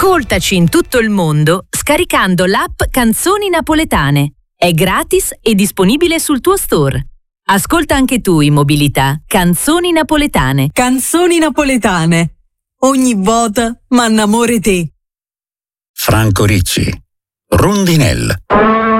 Ascoltaci in tutto il mondo scaricando l'app Canzoni Napoletane. È gratis e disponibile sul tuo store. Ascolta anche tu in mobilità Canzoni Napoletane. Canzoni Napoletane. Ogni volta m'annamore te. Franco Ricci, Rondinelle.